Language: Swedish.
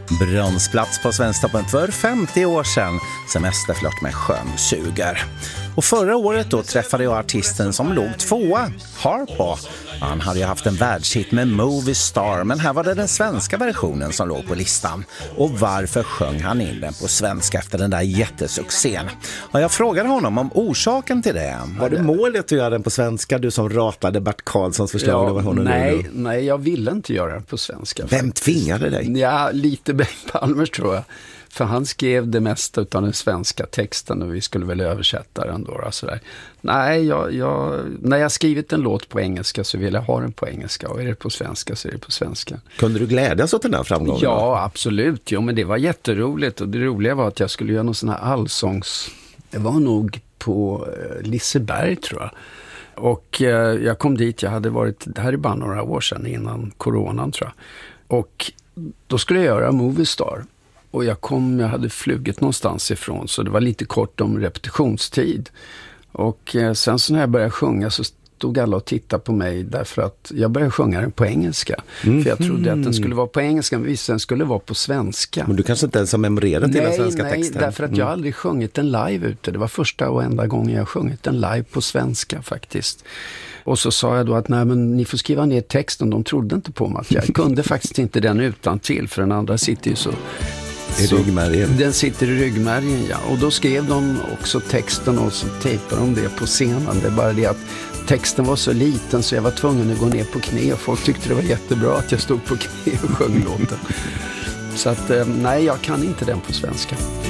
Bronsplats på Svensktoppen för 50 år sedan. Semesterflört med sjön suger. Och förra året då träffade jag artisten som låg tvåa, Harpo. Han hade ju haft en världshit med Movie Star, men här var det den svenska versionen som låg på listan. Och varför sjöng han in den på svenska efter den där jättesuccén? Och jag frågade honom om orsaken till det. Var det målet att göra den på svenska, du som ratade Bert Karlssons förslag? Ja, nej, jag ville inte göra den på svenska. Vem tvingade dig? Ja, lite Bengt Palmers tror jag. För han skrev det mesta av den svenska texten och vi skulle väl översätta den då. Sådär. Nej, när jag skrivit en låt på engelska så vill jag ha den på engelska. Och är det på svenska så är det på svenska. Kunde du glädjas åt den här framgången? Ja, absolut. Jo, men det var jätteroligt. Och det roliga var att jag skulle göra någon sån här allsångs... Det var nog på Liseberg tror jag. Och jag kom dit, jag hade varit... Det här är bara några år sedan innan coronan tror jag. Och då skulle jag göra Movie Star. Och jag hade flugit någonstans ifrån så det var lite kort om repetitionstid. Och sen så när jag började sjunga så stod alla och tittade på mig därför att jag började sjunga den på engelska. För jag trodde att den skulle vara på engelska, men visst den skulle vara på svenska. Men du kanske inte ens har memorerat hela svenska texten? Nej, därför att jag aldrig sjungit den live ute. Det var första och enda gången jag sjungit den live på svenska faktiskt. Och så sa jag då att nej, men ni får skriva ner texten. De trodde inte på mig att jag kunde faktiskt inte den utan till, för den andra sitter ju så... I ryggmärgen. Den sitter i ryggmärgen, ja. Och då skrev de också texten och så tejpade de det på scenen. Det är bara det att texten var så liten så jag var tvungen att gå ner på knä. Och folk tyckte det var jättebra att jag stod på knä och sjöng låten. Så att, nej, jag kan inte den på svenska.